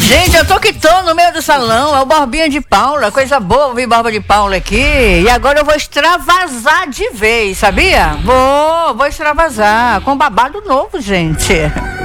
Gente, eu tô que tô no meio do salão, é o Borbinha de Paula, coisa boa ouvir Borba de Paula aqui. E agora eu vou extravasar de vez, sabia? Vou extravasar com babado novo, gente.